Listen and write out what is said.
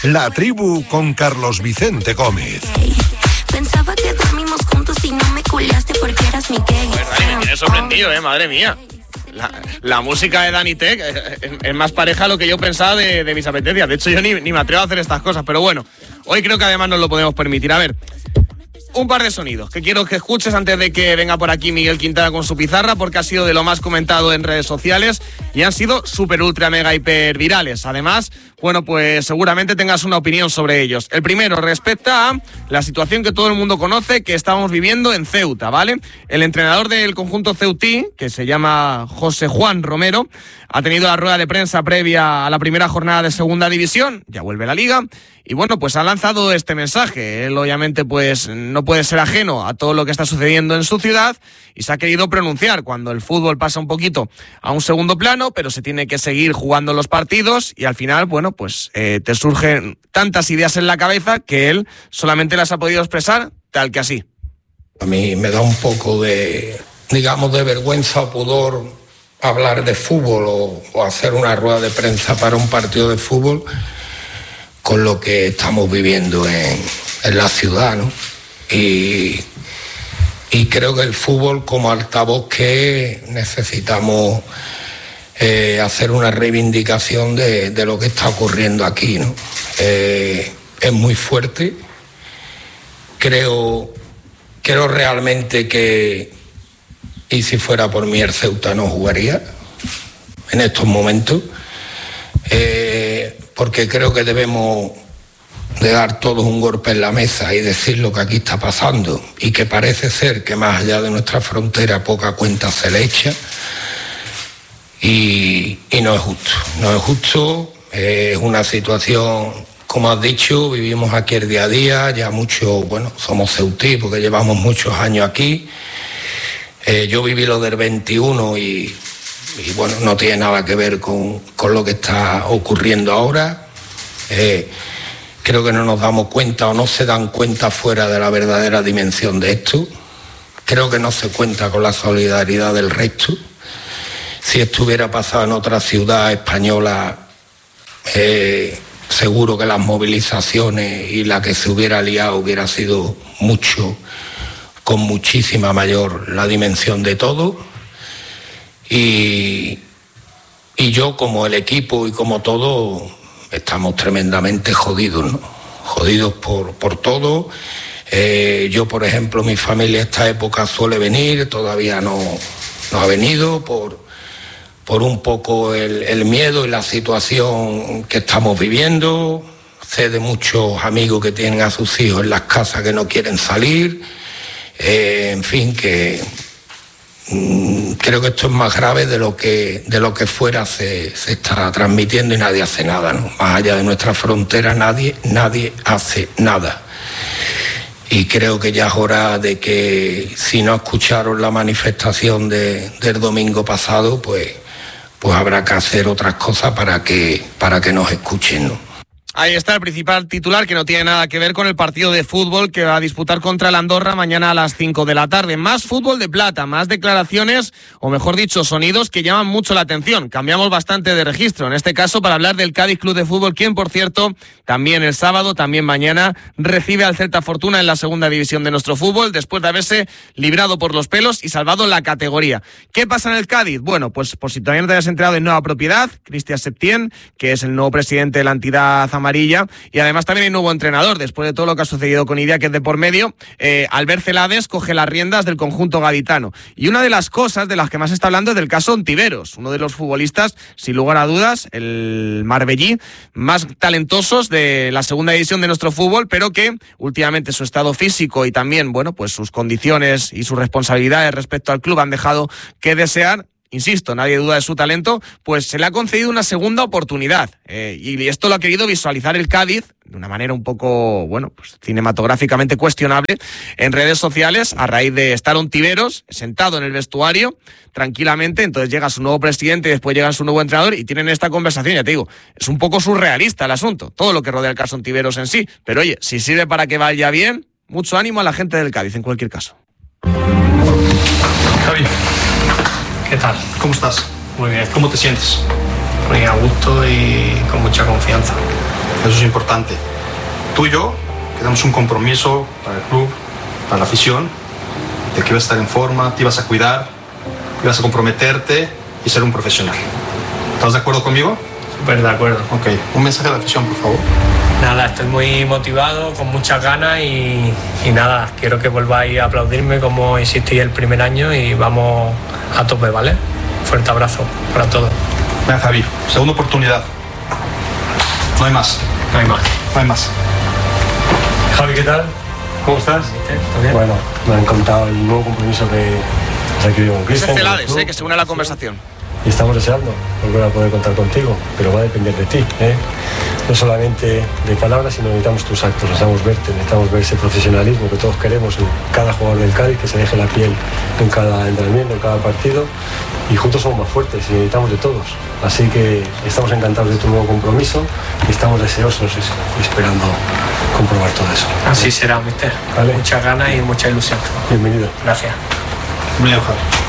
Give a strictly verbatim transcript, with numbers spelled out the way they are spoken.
La Tribu con Carlos Vicente Gómez. Pensaba que dormimos juntos y no me culiaste porque eras mi gay. Pues Dani, me tienes sorprendido, eh, madre mía. La, la música de Dani Tech es, es más pareja a lo que yo pensaba de, de mis apetencias. De hecho, yo ni, ni me atrevo a hacer estas cosas. Pero bueno, hoy creo que además nos lo podemos permitir. A ver, un par de sonidos que quiero que escuches antes de que venga por aquí Miguel Quintana con su pizarra, porque ha sido de lo más comentado en redes sociales y han sido súper, ultra, mega, hiper virales. Además, bueno, pues seguramente tengas una opinión sobre ellos. El primero respecta a la situación que todo el mundo conoce que estamos viviendo en Ceuta, ¿vale? El entrenador del conjunto ceutí, que se llama José Juan Romero, ha tenido la rueda de prensa previa a la primera jornada de Segunda División, ya vuelve la Liga, y bueno, pues ha lanzado este mensaje. Él obviamente pues no puede ser ajeno a todo lo que está sucediendo en su ciudad y se ha querido pronunciar cuando el fútbol pasa un poquito a un segundo plano, pero se tiene que seguir jugando los partidos y al final, bueno, pues eh, te surgen tantas ideas en la cabeza que él solamente las ha podido expresar tal que así. A mí me da un poco de, digamos, de vergüenza o pudor hablar de fútbol o, o hacer una rueda de prensa para un partido de fútbol con lo que estamos viviendo en, en la ciudad, ¿no? Y, y creo que el fútbol como altavoz que necesitamos eh, hacer una reivindicación de, de lo que está ocurriendo aquí, ¿no? Eh, es muy fuerte. Creo, creo realmente que, y si fuera por mí, el Ceuta no jugaría en estos momentos. Eh, porque creo que debemos de dar todos un golpe en la mesa y decir lo que aquí está pasando y que parece ser que más allá de nuestra frontera poca cuenta se le echa y, y no es justo, no es justo, eh, es una situación, como has dicho, vivimos aquí el día a día, ya mucho, bueno, somos ceutí porque llevamos muchos años aquí, eh, yo viví lo del veintiuno y Y bueno, no tiene nada que ver con, con lo que está ocurriendo ahora. Eh, creo que no nos damos cuenta o no se dan cuenta fuera de la verdadera dimensión de esto. Creo que no se cuenta con la solidaridad del resto. Si esto hubiera pasado en otra ciudad española, eh, seguro que las movilizaciones y la que se hubiera liado hubiera sido mucho, con muchísima mayor la dimensión de todo. Y, y yo, como el equipo y como todo, estamos tremendamente jodidos, ¿no? Jodidos por, por todo. Eh, yo, por ejemplo, mi familia esta época suele venir, todavía no, no ha venido por, por un poco el, el miedo y la situación que estamos viviendo. Sé de muchos amigos que tienen a sus hijos en las casas que no quieren salir. Eh, en fin, que... Creo que esto es más grave de lo que, de lo que fuera se, se está transmitiendo y nadie hace nada, ¿no? Más allá de nuestra frontera nadie, nadie hace nada. Y creo que ya es hora de que, si no escucharon la manifestación de, del domingo pasado, pues, pues habrá que hacer otras cosas para que, para que nos escuchen, ¿no? Ahí está el principal titular, que no tiene nada que ver con el partido de fútbol que va a disputar contra el Andorra mañana a las cinco de la tarde. Más fútbol de plata, más declaraciones, o mejor dicho, sonidos que llaman mucho la atención. Cambiamos bastante de registro, en este caso para hablar del Cádiz Club de Fútbol, quien, por cierto, también el sábado, también mañana, recibe al Celta Fortuna en la segunda división de nuestro fútbol, después de haberse librado por los pelos y salvado la categoría. ¿Qué pasa en el Cádiz? Bueno, pues por si todavía no te hayas enterado, en nueva propiedad, Cristian Septién, que es el nuevo presidente de la entidad amarilla, y además también hay nuevo entrenador, después de todo lo que ha sucedido con Idia, que es de por medio. eh, Albert Celades coge las riendas del conjunto gaditano, y una de las cosas de las que más se está hablando es del caso Ontiveros, uno de los futbolistas, sin lugar a dudas, el marbellí, más talentosos de la segunda división de nuestro fútbol, pero que últimamente su estado físico y también, bueno, pues sus condiciones y sus responsabilidades respecto al club han dejado que desear. Insisto, nadie duda de su talento, pues se le ha concedido una segunda oportunidad. Eh, y esto lo ha querido visualizar el Cádiz de una manera un poco, bueno, pues cinematográficamente cuestionable en redes sociales, a raíz de estar Ontiveros sentado en el vestuario tranquilamente. Entonces llega su nuevo presidente y después llega su nuevo entrenador y tienen esta conversación. Ya te digo, es un poco surrealista el asunto, todo lo que rodea el caso Ontiveros en sí. Pero oye, si sirve para que vaya bien, mucho ánimo a la gente del Cádiz en cualquier caso. Javi, ¿qué tal? ¿Cómo estás? Muy bien. ¿Cómo te sientes? Muy a gusto y con mucha confianza. Eso es importante. Tú y yo quedamos un compromiso para el club, para la afición, de que ibas a estar en forma, te ibas a cuidar, ibas a comprometerte y ser un profesional. ¿Estás de acuerdo conmigo? Súper de acuerdo. Ok, un mensaje a la afición, por favor. Nada, estoy muy motivado, con muchas ganas y, y nada, quiero que volváis a aplaudirme como hicisteis el primer año y vamos a tope, ¿vale? Fuerte abrazo para todos. Venga, Javi, segunda oportunidad. No hay más. No hay más. No hay más. Javi, ¿qué tal? ¿Cómo estás? ¿Todo bien? Bueno, me ha encantado el nuevo compromiso que has adquirido con Es Cristian. Celades, eh, que se une a la conversación. Y estamos deseando volver a poder contar contigo, pero va a depender de ti, ¿eh? No solamente de palabras, sino necesitamos tus actos, necesitamos verte, necesitamos ver ese profesionalismo que todos queremos en cada jugador del Cádiz, que se deje la piel en cada entrenamiento, en cada partido, y juntos somos más fuertes y necesitamos de todos. Así que estamos encantados de tu nuevo compromiso y estamos deseosos y esperando comprobar todo eso. Así será, mister. Vale. Muchas ganas y mucha ilusión. Bienvenido. Gracias. Bienvenido, Javi.